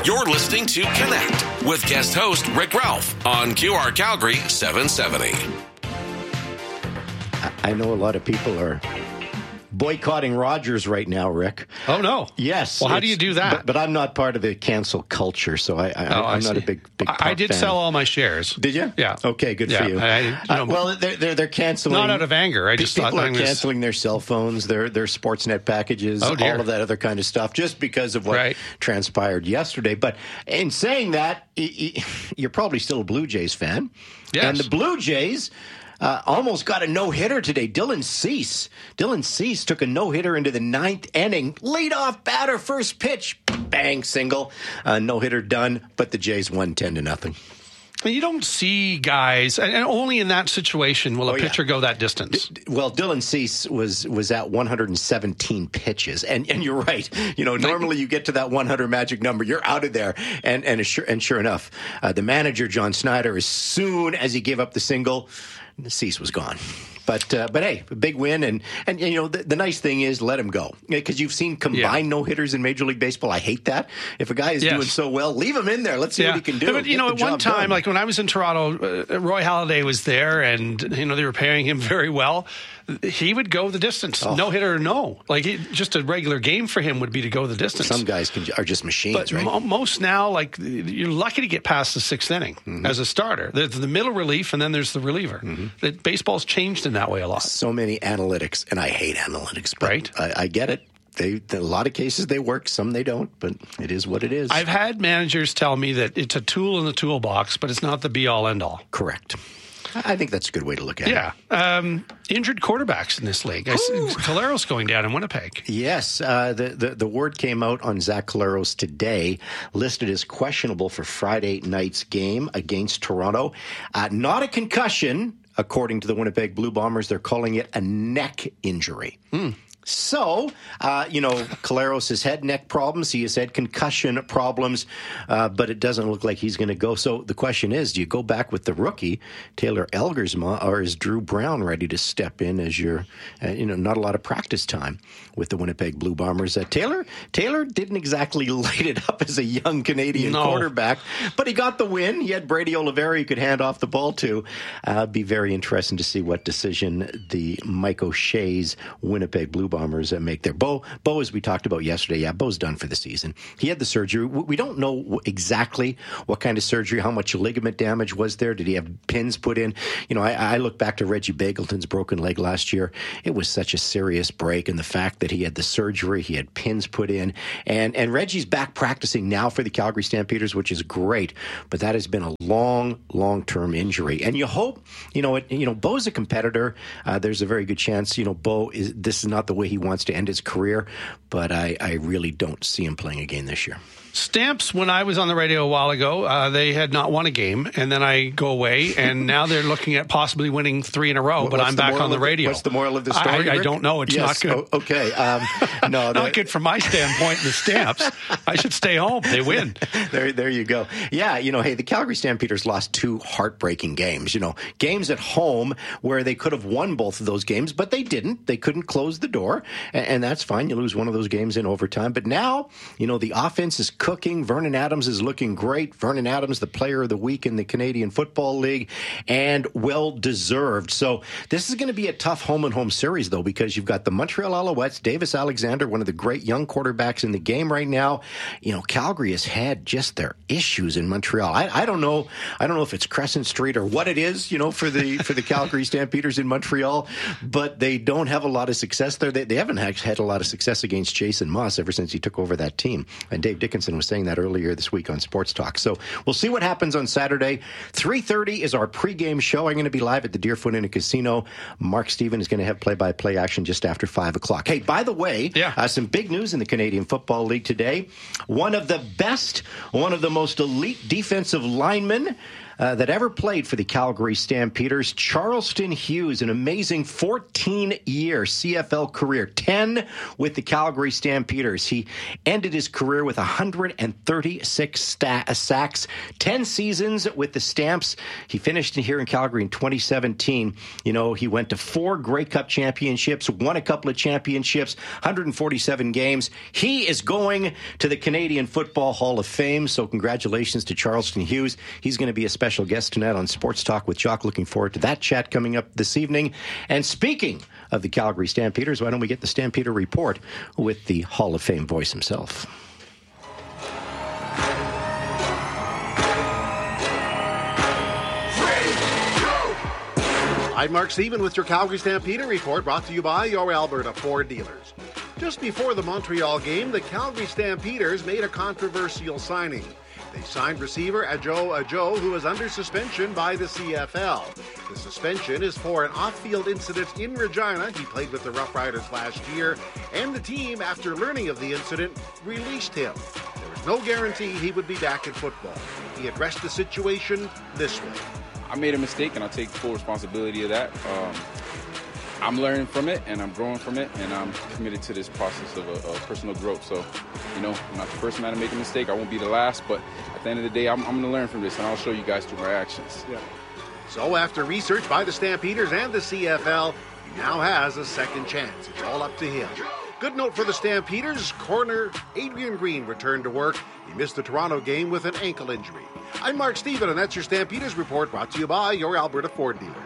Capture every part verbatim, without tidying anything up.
You're listening to Connect with guest host Rick Ralph on Q R Calgary seven seventy. I know a lot of people are boycotting Rogers right now, Rick. Oh, no. Yes. Well, how do you do that? But, but I'm not part of the cancel culture, so I, I, oh, I'm I not see. a big, big I did fan. sell all my shares. Did you? Yeah. Okay, good yeah, for you. I, you know, uh, well, they're, they're, they're canceling. Not out of anger. I just people thought are I'm gonna... canceling their cell phones, their, their Sportsnet packages, oh, all of that other kind of stuff, just because of what right. transpired yesterday. But in saying that, you're probably still a Blue Jays fan. Yes. And the Blue Jays... Uh, almost got a no-hitter today. Dylan Cease. Dylan Cease took a no-hitter into the ninth inning. Leadoff batter, first pitch. Bang, single. Uh, no-hitter done, but the Jays won ten to nothing. You don't see guys, and only in that situation will a oh, pitcher yeah. go that distance. D- well, Dylan Cease was was at one hundred seventeen pitches, and and you're right. You know, normally you get to that one hundred magic number, you're out of there. And and sure and sure enough, uh, the manager John Snyder, as soon as he gave up the single, Cease was gone. But uh, but hey, a big win, and and you know the, the nice thing is let him go, because you've seen combined yeah. no hitters in Major League Baseball. I hate that. If a guy is yes. doing so well, leave him in there. Let's see yeah. what he can do. But you Get know, at one time, done. like when I was in Toronto, uh, Roy Halladay was there, and you know they were paying him very well. He would go the distance, oh. no hitter or no. Like it, just a regular game for him would be to go the distance. Some guys can, are just machines, but right? Mo- most now, like you're lucky to get past the sixth inning mm-hmm. as a starter. There's the middle relief, and then there's the reliever. Mm-hmm. The, baseball's changed in that way a lot. So many analytics, and I hate analytics, but right? I, I get it. They, in a lot of cases they work, some they don't, but it is what it is. I've had managers tell me that it's a tool in the toolbox, but it's not the be-all, end-all. Correct. I think that's a good way to look at yeah. it. Yeah. Um, injured quarterbacks in this league. Caleros going down in Winnipeg. Yes. Uh, the, the, the word came out on Zach Caleros today, listed as questionable for Friday night's game against Toronto. Uh, not a concussion, according to the Winnipeg Blue Bombers. They're calling it a neck injury. Hmm. So, uh, you know, Caleros has had neck problems. He has had concussion problems, uh, but it doesn't look like he's going to go. So the question is, do you go back with the rookie, Taylor Elgersma, or is Drew Brown ready to step in as your, uh, you know, not a lot of practice time with the Winnipeg Blue Bombers? Uh, Taylor Taylor didn't exactly light it up as a young Canadian no. quarterback, but he got the win. He had Brady Oliveira he could hand off the ball to. Uh, be very interesting to see what decision the Mike O'Shea's Winnipeg Blue Bombers Bombers that make their Bo. Bo, as we talked about yesterday, yeah, Bo's done for the season. He had the surgery. We don't know exactly what kind of surgery, how much ligament damage was there. Did he have pins put in? You know, I, I look back to Reggie Bagleton's broken leg last year. It was such a serious break, and the fact that he had the surgery, he had pins put in, and and Reggie's back practicing now for the Calgary Stampeders, which is great. But that has been a long, long-term injury, and you hope, you know, it, you know, Bo's a competitor. Uh, there's a very good chance, you know, Bo is this is not the way he wants to end his career, but I, I really don't see him playing again this year. Stamps, when I was on the radio a while ago, uh, they had not won a game, and then I go away, and now they're looking at possibly winning three in a row, but what's I'm back on the radio. The, what's the moral of the story, I, I don't know. It's yes. not good. Oh, okay. Um, no, not good from my standpoint in the Stamps. I should stay home. They win. There, there you go. Yeah, you know, hey, the Calgary Stampeders lost two heartbreaking games, you know, games at home where they could have won both of those games, but they didn't. They couldn't close the door, and, and that's fine. You lose one of those games in overtime, but now, you know, the offense is cooking. Vernon Adams is looking great. Vernon Adams, the player of the week in the Canadian Football League, and well-deserved. So this is going to be a tough home-and-home series, though, because you've got the Montreal Alouettes, Davis Alexander, one of the great young quarterbacks in the game right now. You know, Calgary has had just their issues in Montreal. I, I don't know. I don't know if it's Crescent Street or what it is, you know, for the for the Calgary Stampeders in Montreal, but they don't have a lot of success there. They, they haven't had a lot of success against Jason Moss ever since he took over that team. And Dave Dickinson was saying that earlier this week on Sports Talk. So we'll see what happens on Saturday. three thirty is our pregame show. I'm going to be live at the Deerfoot Inn and Casino. Mark Stephen is going to have play-by-play action just after five o'clock. Hey, by the way, yeah. uh, some big news in the Canadian Football League today. One of the best, one of the most elite defensive linemen uh, that ever played for the Calgary Stampeders. Charleston Hughes, an amazing fourteen-year C F L career, ten with the Calgary Stampeders. He ended his career with one hundred thirty-six sta- sacks, ten seasons with the Stamps. He finished here in Calgary in twenty seventeen. You know, he went to four Grey Cup championships, won a couple of championships, one hundred forty-seven games. He is going to the Canadian Football Hall of Fame, so congratulations to Charleston Hughes. He's going to be a special guest tonight on Sports Talk with Jock. Looking forward to that chat coming up this evening. And speaking of the Calgary Stampeders, why don't we get the Stampeder Report with the Hall of Fame voice himself? I'm Mark Stephen with your Calgary Stampeder Report, brought to you by your Alberta Ford dealers. Just before the Montreal game, the Calgary Stampeders made a controversial signing. They signed receiver Ajo Ajo, who is under suspension by the C F L. The suspension is for an off-field incident in Regina. He played with the Rough Riders last year, and the team, after learning of the incident, released him. There was no guarantee he would be back in football. He addressed the situation this way. I made a mistake, and I take full responsibility of that. Um, I'm learning from it, and I'm growing from it, and I'm committed to this process of, a, of personal growth. So, you know, I'm not the first man to make a mistake. I won't be the last, but at the end of the day, I'm, I'm going to learn from this, and I'll show you guys through my actions. Yeah. So after research by the Stampeders and the C F L, he now has a second chance. It's all up to him. Good note for the Stampeders. Corner Adrian Green returned to work. He missed the Toronto game with an ankle injury. I'm Mark Stephen, and that's your Stampeders Report, brought to you by your Alberta Ford dealers.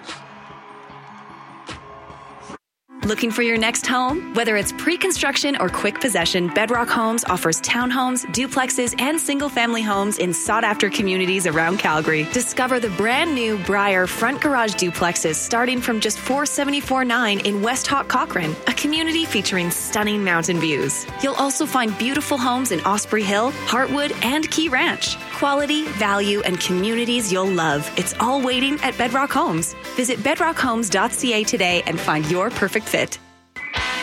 Looking for your next home? Whether it's pre-construction or quick possession, Bedrock Homes offers townhomes, duplexes, and single-family homes in sought-after communities around Calgary. Discover the brand-new Briar front garage duplexes starting from just four hundred seventy-four dollars and nine cents in West Hawk Cochrane, a community featuring stunning mountain views. You'll also find beautiful homes in Osprey Hill, Heartwood, and Key Ranch. Quality, value, and communities you'll love. It's all waiting at Bedrock Homes. Visit bedrock homes dot c a today and find your perfect fit.